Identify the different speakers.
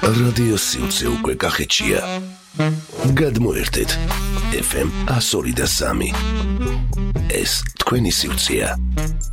Speaker 1: რადიო სიუცე უკვე კახეთშია. გადმოერთეთ FM 102.3. ეს თქვენი სიუცეა.